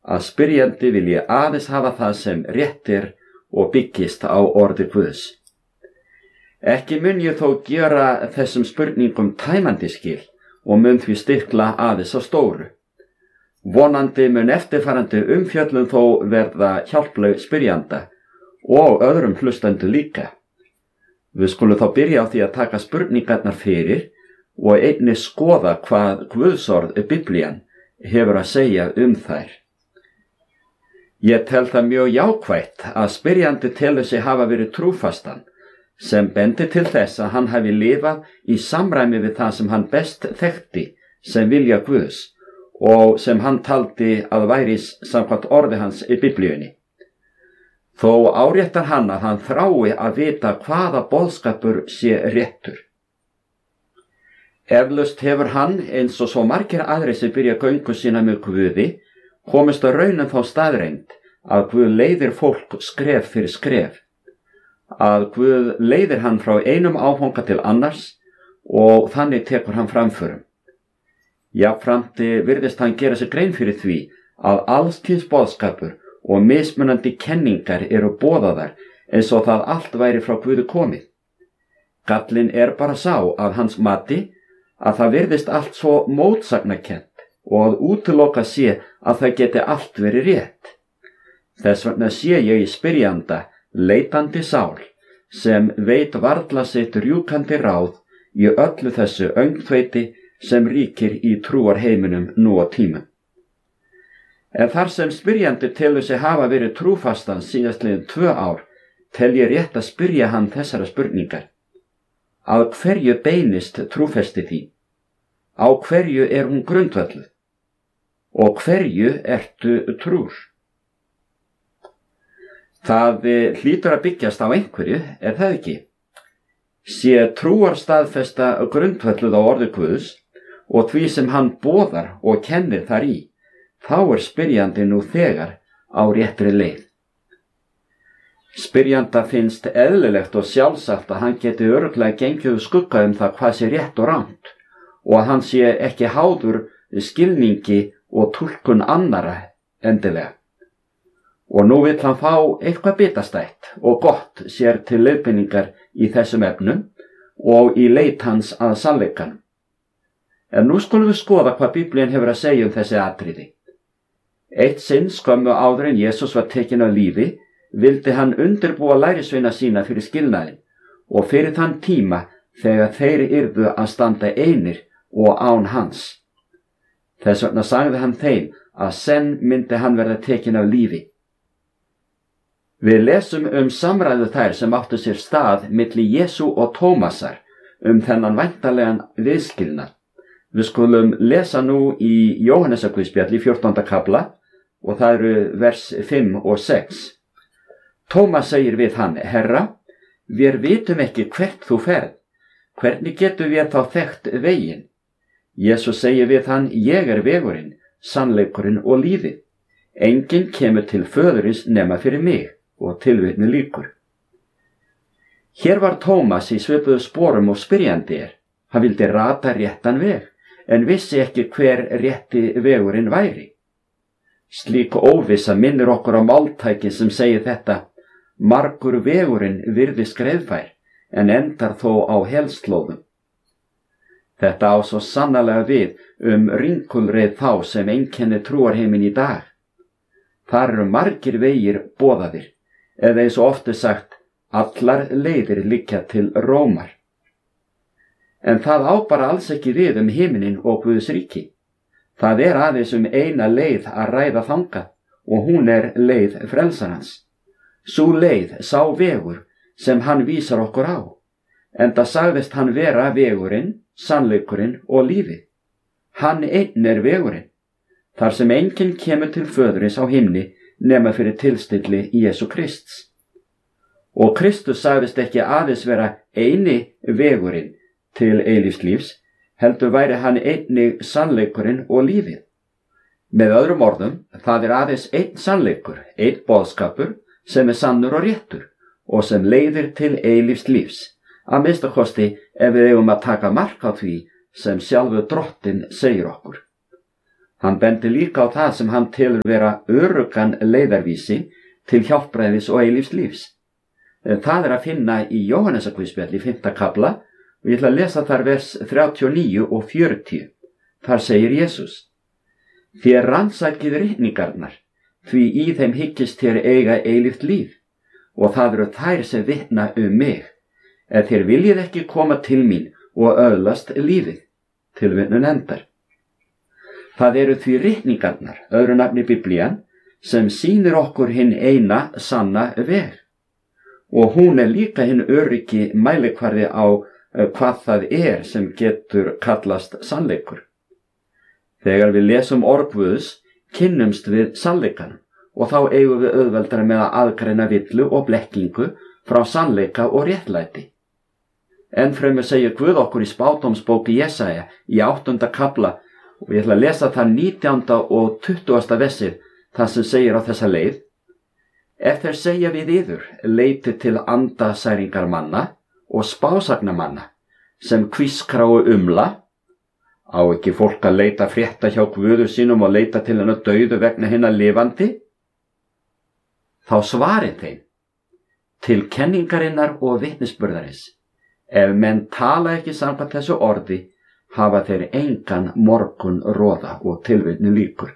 að spyrjandi vilji aðeins hafa það sem rétt og byggist á orði Guðs. Ekki mun ég þó gera þessum spurningum tæmandi skil og mun því stikla aðeins á stóru. Vonandi mun eftirfarandi umfjöllun þó verða hjálpleg spyrjanda og öðrum hlustendur líka. Við skulum þá byrja á því að taka spurningarnar fyrir og einnig skoða hvað Guðsorð Biblían hefur að segja þær. Ég tel það mjög jákvætt að spyrjandi telur sig hafa verið trúfastan, sem bendi til þess að hann hafi lifað í samræmi við það sem hann best þekkti sem vilja Guðs og sem hann taldi að væri samkvæmt orði hans í Biblíunni. Þó áréttar hann að hann þrái að vita hvaða boðskapur sé réttur. Eflaust hefur hann, eins og svo margir aðrir sem byrja göngu sína með Guði, komist að raunum þá staðreynd að Guð leiðir fólk skref fyrir skref, að Guð leiðir hann frá einum áfanga til annars og þannig tekur hann framförum. Jafnframt virðist hann gera sig grein fyrir því að alls kyns boðskapur og mismunandi kenningar eru boðaðar eins og það allt væri frá Guði komið. Gallinn bara sá að hans mati að það virðist allt svo mótsagnakennt og að útiloka sé að það geti allt verið rétt. Þess vegna sé ég í spyrjanda leitandi sál sem veit varla sitt rjúkandi ráð í öllu þessu öngþveiti sem ríkir í trúarheiminum nú á tímum. En þar sem spyrjandi telur sig hafa verið trúfastan síðastliðin 2 ár, tel ég rétt að spyrja hann þessara spurningar. Að hverju beinist trúfesti þín? Á hverju hún grundvölluð? Og hverju ertu trúr? Það hlýtur að byggjast á einhverju, það ekki? Sé trúarstaðfesta grundvölluð á orði Guðs og því sem hann boðar og kennir þar í, þá spyrjandi nú þegar á réttri leið. Spyrjanda finnst eðlilegt og sjálfsagt að hann geti örugglega gengið skugga það hvað sé rétt og rangt og að hann sé ekki háður skilningi og túlkun annara endilega. Og nú vill hann fá eitthvað bitastætt og gott sér til leiðbeiningar í þessum efnum og í leit hans að sannleikanum. En nú skulum við skoða hvað Biblían hefur að segja þessi atriði. Eitt sinn skömmu áður en Jesús var tekinn af lífi, vildi hann undirbúa lærisveina sína fyrir skilnaðinn og fyrir þann tíma þegar þeir yrðu að standa einir og án hans. Þess vegna sagði hann þeim að senn myndi hann verða tekinn af lífi. Við lesum samræðu þær sem áttu sér stað milli Jesú og Tómasar þennan væntanlegan viðskilnað. Við skulum lesa nú í Jóhannesarguðspjalli 14. kafla og það eru vers 5 og 6. Tómas segir við hann: Herra, við vitum ekki hvert þú ferð. Hvernig getum við þá þekkt veginn? Jesús segir við hann: Ég vegurinn, sannleikurinn og lífið. Enginn kemur til föðurins nema fyrir mig, og tilvitnun lýkur. Hér var Tómas í svipuðu sporum og spyrjandi Hann vildi rata réttan veg, en vissi ekki hver rétti vegurinn væri. Slík óvissa minnir okkur á máltæki sem segir þetta: margur vegurinn virðist greiðfær, en endar þó á helslóðum. Þetta á svo sannarlega við ringulreið þá sem einkennir trúarheiminn í dag. Þar eru margir vegir boðaðir, eða eins og oft sagt, allar leiðir liggja til Rómar. En það á bara alls ekki við himinin og Guðs ríki. Það aðeins eina leið að ræða þangað, og hún leið frelsarans. Sú leið, sá vegur, sem hann vísar okkur á, enda sagðist hann vera vegurinn, sannleikurinn og lífið. Hann einn vegurinn, þar sem enginn kemur til föðurins á himni nema fyrir tilstilli Jesú Krists. Og Kristus sagðist ekki aðeins vera eini vegurinn til eilífs, heldur væri hann einnig sannleikurinn og lífið. Með öðrum orðum, það aðeins einn sannleikur, einn boðskapur, sem sannur og réttur, og sem leiðir til eilífs lífs, að minnsta kosti ef við eigum að taka mark á því sem sjálfur Drottinn segir okkur. Hann bendi líka á það sem hann telur vera öruggan leiðarvísi til hjálpræðis og eilífs lífs. Það að finna í Jóhannesarguðspjalli 5. kafla og ég ætla að lesa þar vers 39 og 40. Þar segir Jesús: Þér rannsakið ritningarnar, því í þeim hyggist þér eiga eilíft líf, og það eru þær sem vitna mig, ef þér viljið ekki koma til mín og öðlast lífið. Tilvitnun endar. Það eru því ritningarnar, öðru nafni Biblían, sem sýnir okkur hinn eina sanna veg. Og hún líka hinn öryggi mælikvarði á hvað það sem getur kallast sannleikur. Þegar við lesum orð Guðs, kynnumst við sannleikanum og þá eigum við auðveldara með að aðgreina villu og blekkingu frá sannleika og réttlæti. Ennfremur segir Guð okkur í spádómsbóki Jesaja í 8. kafla og ég ætla að lesa það 19. og 20. versið, það sem segir á þessa leið: Ef þeir segja við yður, leitið til andasæringar manna og spásagnamanna sem hvískráu umla, á ekki fólk að leita frétta hjá Guði sínum og leita til hennar dauðu vegna hinna lifandi? Þá svarið þeim: Til kenningarinnar og vitnisburðarins. Ef menn tala ekki samkvæmt þessu orði, hafa þeir engan morgun roða. Og tilvitnun lýkur.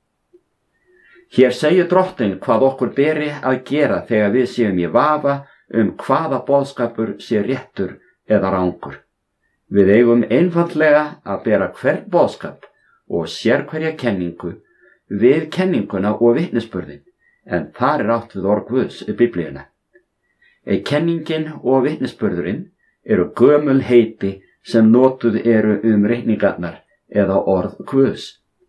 Hér segir Drottinn hvað okkur beri að gera þegar við séum í vafa hvaða boðskapur sé réttur eða rangur. Við eigum einfaldlega að bera hvern boðskap og sérhverja kenningu við kenninguna og vitnisburðin, en þar átt við orð Guðs í Biblíuna. Kenningin og vitnisburðurinn eru gömul heiti sem notuð eru ritningarnar eða orð Guðs.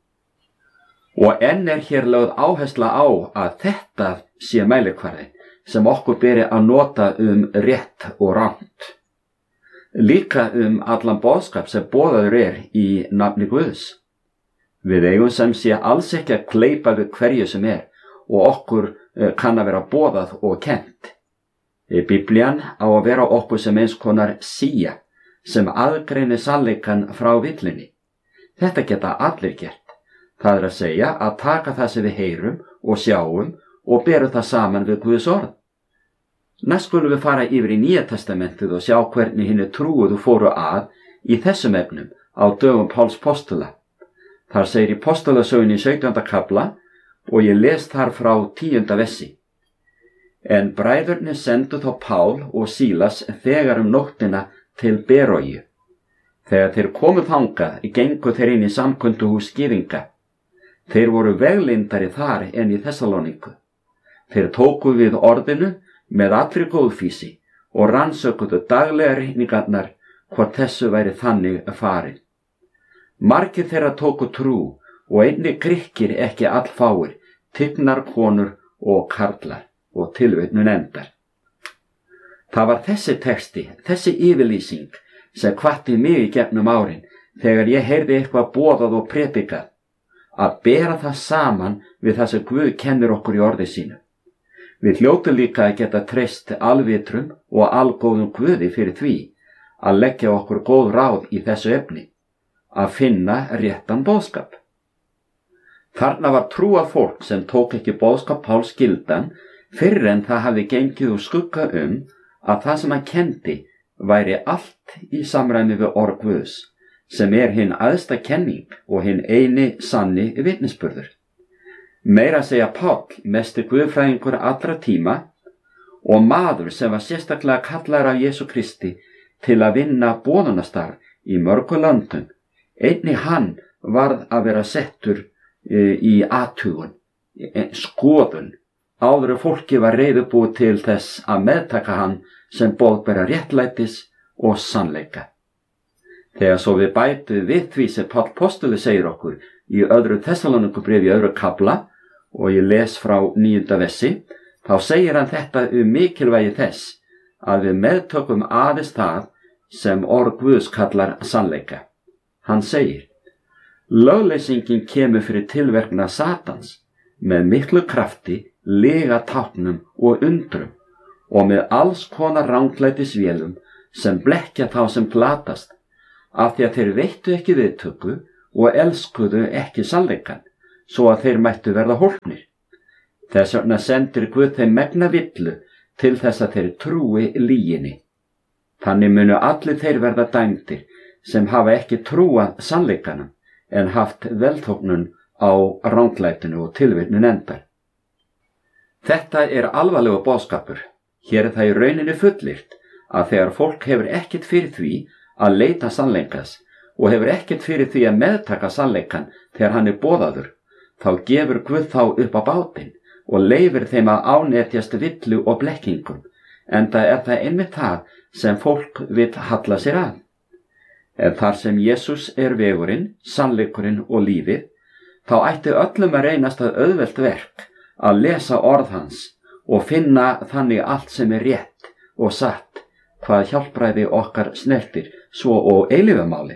Og enn hér lögð áhersla á að þetta sé mælikvarði sem okkur beri að nota rétt og rangt. Líka allan boðskap sem boðaður í nafni Guðs. Við eigum sem sé alls ekki að kleypa við hverju sem og okkur kann að vera boðað og kennt. Biblían á að vera okkur sem eins konar sía sem aðgreinir sannleikann frá villinni. Þetta geta allir gert. Það að segja að taka það sem við heyrum og sjáum og berum það saman við Guðs orð. Næst skulum við fara yfir í Nýja testamentið og sjá hvernig hinni trúuðu fóru að í þessum efnum á dögum Páls postula. Þar segir í postulasögunni 17. kafla og ég les þar frá 10. versi. En bræðurnir sendu þá Pál og Sílas þegar nóttina til Beróíu. Þegar þeir komu þangað, gengu þeir inn í samkunduhús gyðinga. Þeir voru veglindari þar en í Þessalóníku. Þeir tóku við orðinu með allri góðfýsi og rannsökuðu daglega ritningarnar hvort þessu væri þannig farið. Margir þeirra tóku trú og einnig Grikkir ekki allfáir, tignar konur og karlar. Og tilvitnun endar. Það var þessi texti, þessi yfirlýsing sem hvatti mig í gegnum árin þegar ég heyrði eitthvað boðað og predikað, að bera það saman við það sem Guð kennir okkur í orði sínu. Við hljótum líka að geta treyst alvitrum og algóðum Guði fyrir því að leggja okkur góð ráð í þessu efni, að finna réttan boðskap. Þarna var trúað fólk sem tók ekki boðskap Páls gildan fyrr en það hafði gengið úr skugga að það sem hann kendi væri allt í samræmi við orð Guðs, sem hinn æðsta kenning og hinn eini sanni vitnisburður. Meira að segja Páll, mesti guðfræðingur allra tíma og maður sem var sérstaklega kallaður af Jesú Kristi til að vinna boðunastarf í mörgu löndum, einnig hann varð að vera settur í athugun, skoðun, áður fólki var reiðubúið til þess að meðtaka hann sem boðbera réttlætis og sannleika. Þegar svo við bætum við því sem Páll postuli segir okkur í 2. Þessalóníkubréfi í 2. kafla og ég les frá 9. versi, þá segir hann þetta mikilvægi þess að við meðtökum aðeins það sem orð Guðs kallar sannleika. Hann segir: Lögleysingin kemur fyrir tilverkna Satans með miklu krafti, lega táknum og undrum og með alls konar ranglætisvélum sem blekkja þá sem glatast, af því að þeir veittu ekki viðtöku og elskuðu ekki sannleikann, svo að þeir mættu verða hólpnir. Þess vegna sendir Guð þeim megna villu til þess að þeir trúi lyginni. Þannig munu allir þeir verða dæmdir sem hafa ekki trúað sannleikanum en haft velþóknun á ranglætinu og tilvitnun endar. Þetta alvarlegur boðskapur. Hér það í rauninni fullyrt að þegar fólk hefur ekkert fyrir því að leita sannleikas og hefur ekkert fyrir því að meðtaka sannleikan þegar hann boðaður, þá gefur Guð þá upp á bátinn og leyfir þeim að ánetjast villu og blekkingum, enda það einmitt það sem fólk vill halla sér að. En þar sem Jesús vegurinn, sannleikurinn og lífið, þá ætti öllum að reynast að auðvelt verk að lesa orð hans og finna þannig allt sem rétt og satt, hvað hjálpræði okkar snertir, svo og eilífumáli.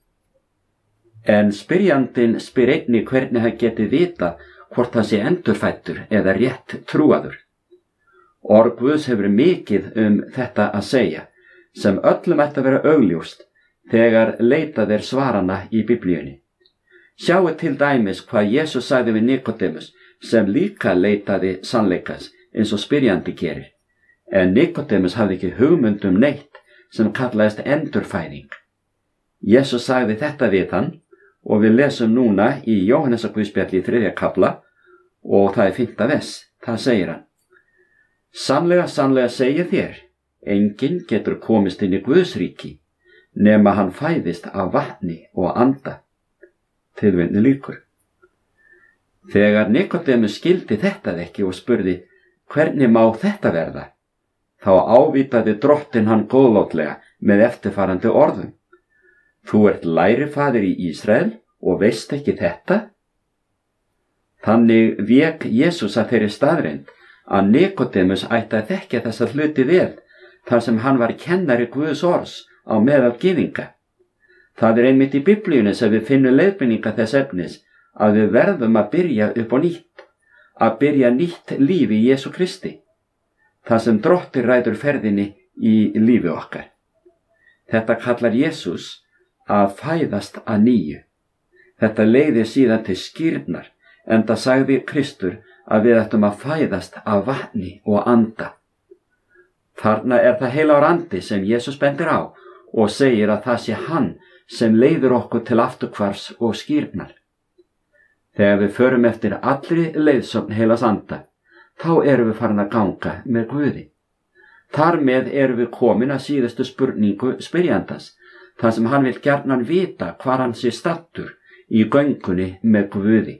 En spyrjandinn spyr einnig hvernig hann geti vita hvort hann sé endurfæddur eða rétt trúaður. Orð Guðs hefur mikið þetta að segja, sem öllum ætti að vera augljóst þegar leitað svarana í Biblíunni. Sjáu til dæmis hvað Jesús sagði við Nikodemus, sem líka leitaði sannleikas eins og spyrjandi gerir. En Nikodemus hafði ekki hugmynd neitt sem kallaðist endurfæðing. Jesús sagði þetta við hann og við lesum núna í Jóhannesarguðspjalli í 3. kafla og það 5. vers. Það segir hann: Sannlega, sannlega segi þér, enginn getur komist inn í Guðs ríki nema hann fæðist af vatni og anda. Tilvitnun lýkur. Þegar Nikodemus skildi þetta ekki og spurði: Hvernig má þetta verða? Þá ávítaði drottinn hann góðlátlega með eftirfarandi orðum: Þú ert lærifaðir í Ísrael og veist ekki þetta? Þannig vék Jesús að þeirri staðreynd að Nikodemus ætti að þekkja þessa hluti vel, þar sem hann var kennari Guðs orðs á meðal gyðinga. Það einmitt í Biblíunni sem við finnum leiðbeiningar þess efnis að við verðum að byrja upp á nýtt, að byrja nýtt líf í Jesú Kristi, það sem Drottinn ræður ferðinni í lífi okkar. Þetta kallar Jesús að fæðast að nýju. Þetta leiðir síðan til skírnar, enda sagði Kristur að við ættum að fæðast af vatni og anda. Þarna það heilagur andi sem Jesús bendir á og segir að það sé hann sem leiðir okkur til afturhvarfs og skírnar. Þegar við förum eftir allri leiðsögn heilags anda, þá erum við farin að ganga með Guði. Þar með erum við komin að síðustu spurningu spyrjandans, þar sem hann vill gjarnan vita hvar hann sé staddur í göngunni með Guði.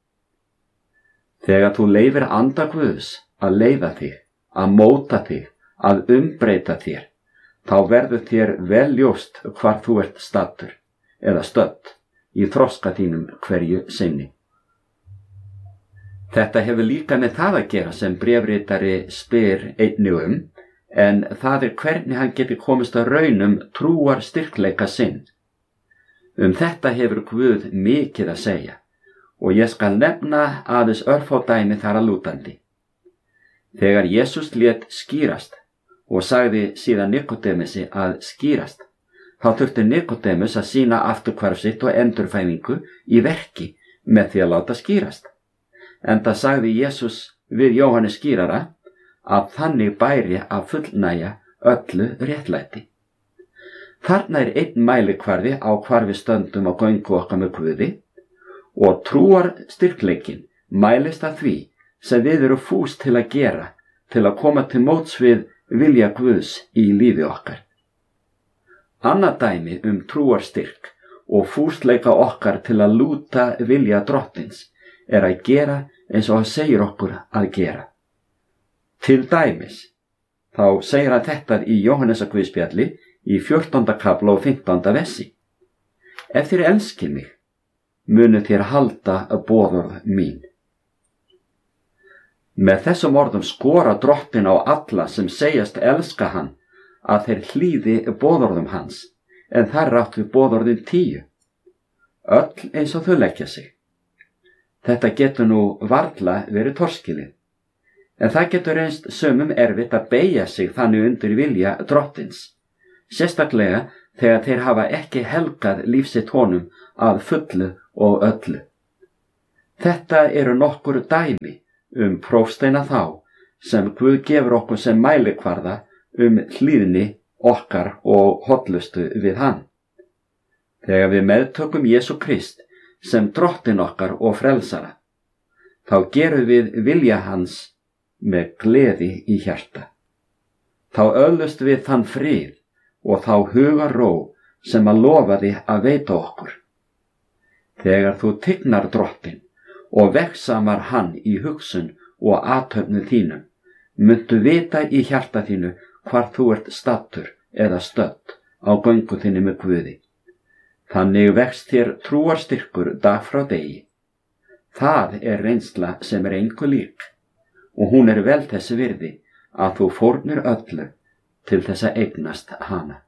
Þegar þú leyfir anda Guðs að leiða þig, að móta þig, að umbreyta þér, þá verður þér vel ljóst hvar þú ert staddur eða stödd í þroska þínum hverju sinni. Þetta hefur líka með það að gera sem bréfritari spyr einnig en það hvernig hann geti komist að raun trúar styrkleika sinn. Þetta hefur Guð mikið að segja og ég skal nefna aðeins örfá dæmi þar að lútandi. Þegar Jesús lét skýrast og sagði síðan Nikodemusi að skýrast, þá þurfti Nikodemus að sýna afturhvarf sitt og endurfæðingu í verki með því að láta skýrast. Enda sagði Jesús við Jóhannes skýrara að þannig bæri að fullnægja öllu réttlæti. Þarna einn mælikvarði á hvar við stöndum á göngu okkar með Guði og trúar styrkleikin mælist að því sem við erum fús til að gera til að koma til móts við vilja Guðs í lífi okkar. Annað dæmi trúarstyrk og fúsleika okkar til að lúta vilja Drottins að gera eins og hann segir okkur að gera. Til dæmis, þá segir hann þetta í Jóhannesarguðspjalli í 14. kafla og 15. versi. Ef þér elskið mig, munu þér halda boðorð mín. Með þessum orðum skora Drottinn á alla sem segjast elska hann að þeir hlýði boðorðum hans, en þar átt við boðorðin 10. Öll eins og þau leggja sig. Þetta getur nú varla verið torskilið, en það getur reynst sumum erfitt að beygja sig þannig undir vilja Drottins, sérstaklega þegar þeir hafa ekki helgað lífsitt honum að fullu og öllu. Þetta eru nokkur dæmi prófsteina þá sem Guð gefur okkur sem mælikvarða hlýðni okkar og hollustu við hann. Þegar við meðtökum Jesú Krist sem drottinn okkar og frelsara, þá gerum við vilja hans með gleði í hjarta. Þá öðlust við þann frið og þá hugarró sem að lofaði að veita okkur. Þegar þú tignar drottinn og vegsamar hann í hugsun og athöfnu þínum, muntu vita í hjarta þínu hvar þú ert staddur eða stödd á göngu þinni með Guði. Þannig vext þér trúarstyrkur dag frá degi. Það er reynsla sem er engu lík og hún er vel þess virði að þú fórnir öllu til þess að eignast hana.